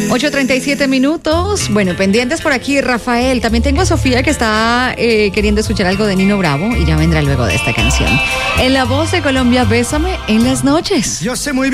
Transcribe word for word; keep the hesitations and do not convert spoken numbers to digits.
ocho treinta y siete minutos. Bueno, pendientes por aquí, Rafael. También tengo a Sofía que está eh, queriendo escuchar algo de Nino Bravo y ya vendrá luego de esta canción. En la voz de Colombia, Bésame en las noches. Yo sé muy